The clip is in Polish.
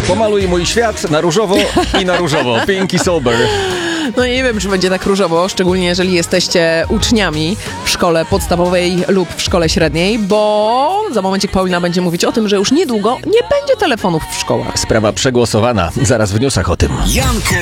Pomaluj mój świat na różowo i na różowo. Pinky Sober. No nie wiem, czy będzie tak różowo, szczególnie jeżeli jesteście uczniami w szkole podstawowej lub w szkole średniej, bo za momencik Paulina będzie mówić o tym, że już niedługo nie będzie telefonów w szkołach. Sprawa przegłosowana. Zaraz w newsach o tym.